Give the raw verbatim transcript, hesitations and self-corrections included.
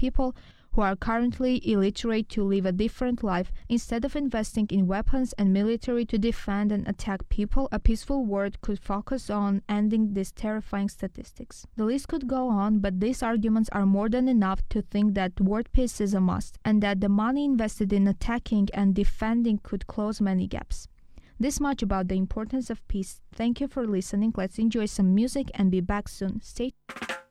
people who are currently illiterate to live a different life. Instead of investing in weapons and military to defend and attack people, a peaceful world could focus on ending these terrifying statistics. The list could go on, but these arguments are more than enough to think that world peace is a must, and that the money invested in attacking and defending could close many gaps. This much about the importance of peace. Thank you for listening. Let's enjoy some music and be back soon. Stay